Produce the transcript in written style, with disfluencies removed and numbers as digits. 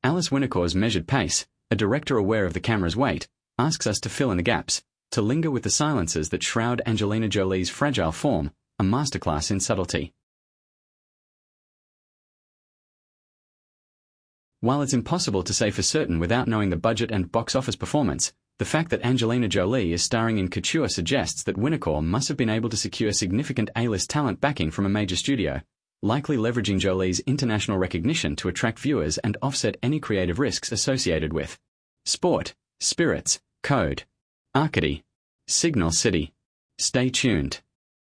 Alice Winnicore's measured pace, a director aware of the camera's weight, asks us to fill in the gaps, to linger with the silences that shroud Angelina Jolie's fragile form, a masterclass in subtlety. While it's impossible to say for certain without knowing the budget and box office performance, the fact that Angelina Jolie is starring in Couture suggests that Winnicore must have been able to secure significant A-list talent backing from a major studio, likely leveraging Jolie's international recognition to attract viewers and offset any creative risks associated with sport, spirits, code, Arcady, Signal City. Stay tuned.